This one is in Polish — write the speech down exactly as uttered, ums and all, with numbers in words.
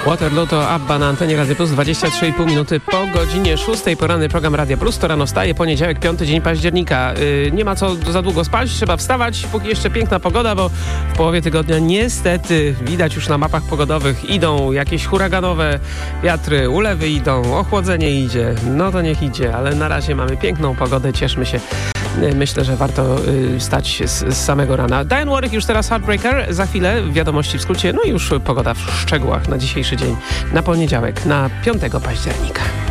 Waterloo to Abba na antenie Radio Plus, dwadzieścia trzy i pół minuty po godzinie szóstej. Poranny program Radia Plus, to rano wstaje, poniedziałek, piąty dzień października. Yy, nie ma co za długo spać, trzeba wstawać, póki jeszcze piękna pogoda, bo w połowie tygodnia niestety widać już na mapach pogodowych idą jakieś huraganowe wiatry, ulewy idą, ochłodzenie idzie, no to niech idzie, ale na razie mamy piękną pogodę, cieszmy się. Myślę, że warto y, stać z, z samego rana. Diane Warwick już teraz Heartbreaker, za chwilę wiadomości w skrócie, no i już pogoda w szczegółach na dzisiejszy dzień, na poniedziałek, na piątego października.